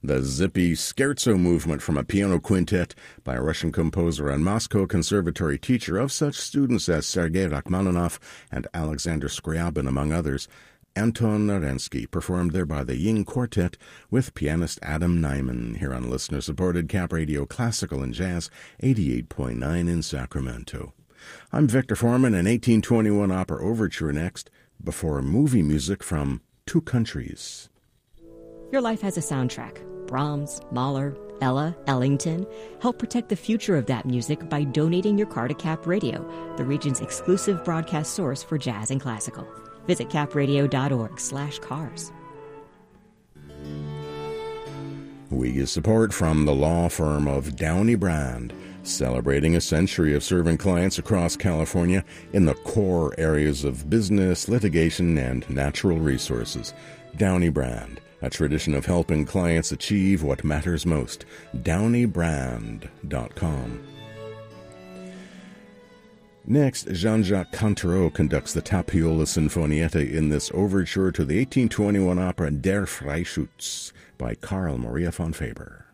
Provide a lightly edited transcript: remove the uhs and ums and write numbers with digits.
The zippy scherzo movement from a piano quintet by a Russian composer and Moscow Conservatory teacher of such students as Sergei Rachmaninoff and Alexander Scriabin, among others. Anton Arensky, performed there by the Ying Quartet with pianist Adam Nyman, here on listener-supported Cap Radio Classical and Jazz 88.9 in Sacramento. I'm Victor Foreman, an 1821 opera overture next, before movie music from Two Countries. Your life has a soundtrack. Brahms, Mahler, Ella, Ellington. Help protect the future of that music by donating your car to Cap Radio, the region's exclusive broadcast source for jazz and classical. Visit capradio.org/cars. We get support from the law firm of Downey Brand, celebrating a century of serving clients across California in the core areas of business, litigation, and natural resources. Downey Brand, a tradition of helping clients achieve what matters most. DowneyBrand.com. Next, Jean-Jacques Cantereau conducts the Tapiola Sinfonietta in this overture to the 1821 opera Der Freischütz by Carl Maria von Faber.